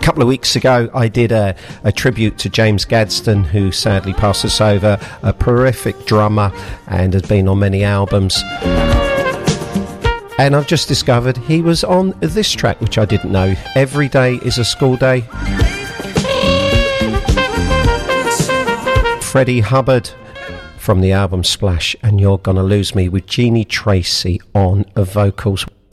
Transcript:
couple of weeks ago I did a tribute to James Gadsden, who sadly passed us over, a prolific drummer and has been on many albums. And I've just discovered he was on this track, which I didn't know. Every Day is a School Day. Freddie Hubbard from the album Splash, and You're Gonna Lose Me, with Jeannie Tracy on vocals.